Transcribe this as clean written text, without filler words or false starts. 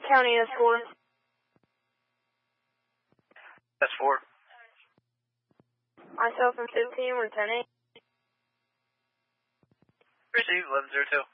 County S4. S4. Myself and 15, we're 10-8. Receive 1102.